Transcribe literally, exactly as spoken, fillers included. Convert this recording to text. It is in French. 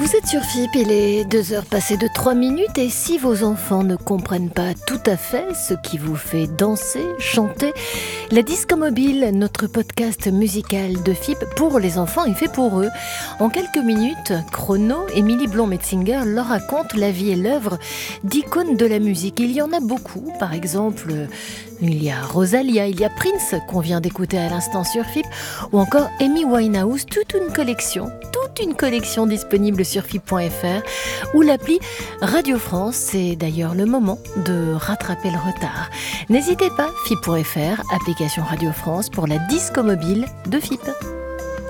Vous êtes sur F I P, il est deux heures passées de trois minutes et si vos enfants ne comprennent pas tout à fait ce qui vous fait danser, chanter, la Disco Mobile, notre podcast musical de F I P pour les enfants est fait pour eux. En quelques minutes, chrono, Émilie Blond-Metzinger leur raconte la vie et l'œuvre d'icônes de la musique. Il y en a beaucoup, par exemple, il y a Rosalia, il y a Prince qu'on vient d'écouter à l'instant sur F I P, ou encore Amy Winehouse, toute une collection, toute une collection disponible sur F I P point F R ou l'appli Radio France. C'est d'ailleurs le moment de rattraper le retard. N'hésitez pas, F I P point F R, application Radio France pour la Disco Mobile de F I P.